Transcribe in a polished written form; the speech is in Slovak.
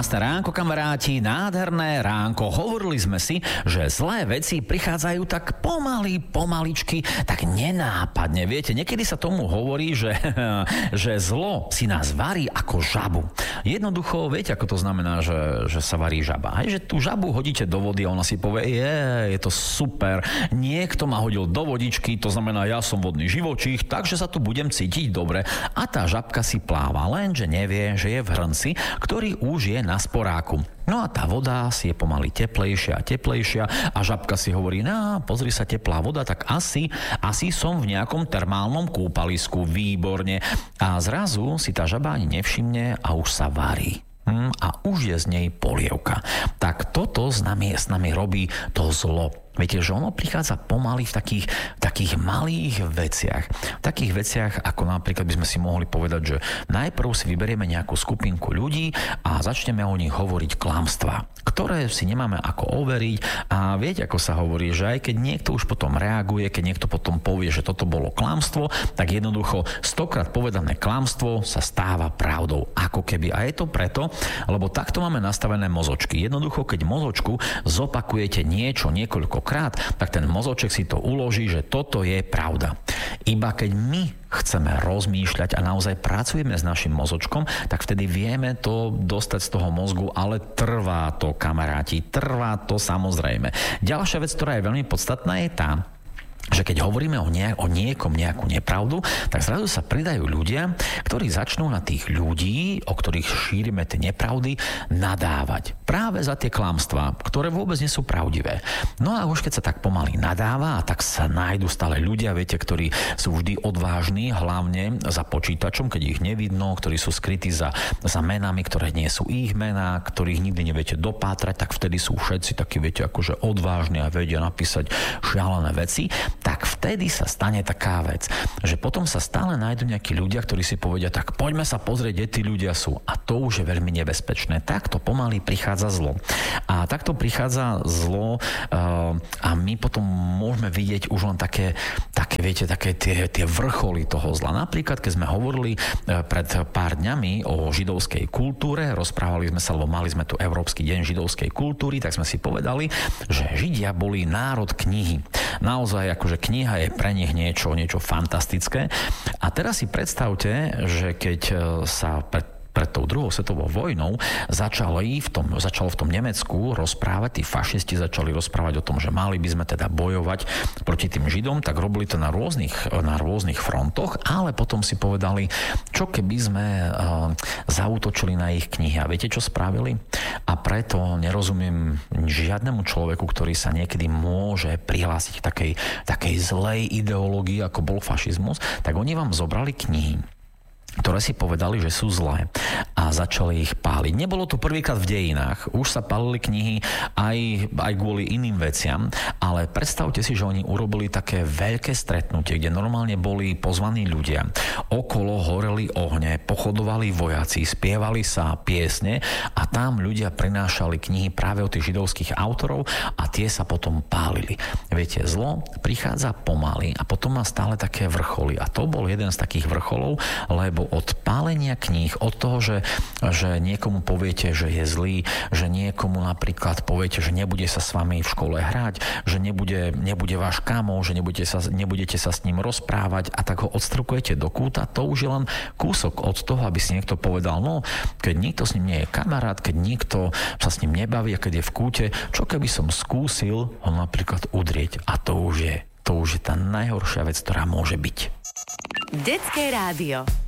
Krásne ránko, kamaráti, nádherné ránko. Hovorili sme si, že zlé veci prichádzajú tak pomaličky, tak nenápadne. Viete, niekedy sa tomu hovorí, že zlo si nás varí ako žabu. Jednoducho, viete, ako to znamená, že sa varí žaba. Hej, že tú žabu hodíte do vody a ona si povie, je to super, niekto ma hodil do vodičky, to znamená, ja som vodný živočích, takže sa tu budem cítiť dobre. A tá žabka si pláva, lenže nevie, že je v hrnci, ktorý už je na sporáku. No a tá voda si je pomaly teplejšia a teplejšia a žabka si hovorí, pozri sa, teplá voda, tak asi som v nejakom termálnom kúpalisku, výborne. A zrazu si tá žaba ani nevšimne a už sa varí. A už je z nej polievka. Tak toto s nami robí to zlo. Viete, že ono prichádza pomaly v takých malých veciach. V takých veciach, ako napríklad by sme si mohli povedať, že najprv si vyberieme nejakú skupinku ľudí a začneme o nich hovoriť klamstvá, ktoré si nemáme ako overiť. A viete, ako sa hovorí, že aj keď niekto už potom reaguje, keď niekto potom povie, že toto bolo klamstvo, tak jednoducho 100-krát povedané klamstvo sa stáva pravdou. Ako keby. A je to preto, lebo takto máme nastavené mozočky. Jednoducho, keď mozočku zopakujete niečo niekoľko krát, tak ten mozoček si to uloží, že toto je pravda. Iba keď my chceme rozmýšľať a naozaj pracujeme s našim mozočkom, tak vtedy vieme to dostať z toho mozgu, ale trvá to, kamaráti, trvá to samozrejme. Ďalšia vec, ktorá je veľmi podstatná, je tá, že keď hovoríme o niekom nejakú nepravdu, tak zrazu sa pridajú ľudia, ktorí začnú na tých ľudí, o ktorých šírime tie nepravdy, nadávať. Práve za tie klamstvá, ktoré vôbec nie sú pravdivé. No a už keď sa tak pomaly nadáva, tak sa nájdu stále ľudia, viete, ktorí sú vždy odvážni, hlavne za počítačom, keď ich nevidno, ktorí sú skrytí za menami, ktoré nie sú ich mená, ktorých nikdy neviete dopátrať, tak vtedy sú všetci takí, viete, akože odvážni a vedia napísať šialené veci. Tak vtedy sa stane taká vec, že potom sa stále nájdu nejakí ľudia, ktorí si povedia, tak poďme sa pozrieť, kde tí ľudia sú. A to už je veľmi nebezpečné. Takto pomaly prichádza zlo. A takto prichádza zlo a my potom môžeme vidieť už len také tie vrcholy toho zla. Napríklad, keď sme hovorili pred pár dňami o židovskej kultúre, rozprávali sme sa, lebo mali sme tu Európsky deň židovskej kultúry, tak sme si povedali, že Židia boli národ knihy. Naozaj akože kniha je pre nich niečo fantastické. A teraz si predstavte, že keď sa pred tou druhou svetovou vojnou začalo v tom Nemecku rozprávať, tí fašisti začali rozprávať o tom, že mali by sme teda bojovať proti tým Židom, tak robili to na rôznych frontoch, ale potom si povedali, čo keby sme zaútočili na ich knihy. A viete, čo spravili? A preto nerozumiem žiadnemu človeku, ktorý sa niekedy môže prihlásiť k takej zlej ideológii, ako bol fašizmus, tak oni vám zobrali knihy, ktoré si povedali, že sú zlé a začali ich páliť. Nebolo to prvýkrát v dejinách, už sa pálili knihy aj kvôli iným veciam, ale predstavte si, že oni urobili také veľké stretnutie, kde normálne boli pozvaní ľudia. Okolo horeli ohne, pochodovali vojaci, spievali sa piesne a tam ľudia prinášali knihy práve od tých židovských autorov a tie sa potom pálili. Viete, zlo prichádza pomaly a potom má stále také vrcholy a to bol jeden z takých vrcholov, lebo od pálenia kníh, od toho, že niekomu poviete, že je zlý, že niekomu napríklad poviete, že nebude sa s vami v škole hrať, že nebude váš kamo, že nebudete sa s ním rozprávať a tak ho odstrkujete do kúta, to už je len kúsok od toho, aby si niekto povedal, no, keď nikto s ním nie je kamarát, keď nikto sa s ním nebaví a keď je v kúte, čo keby som skúsil ho napríklad udrieť. A to už je tá najhoršia vec, ktorá môže byť. Detské rádio.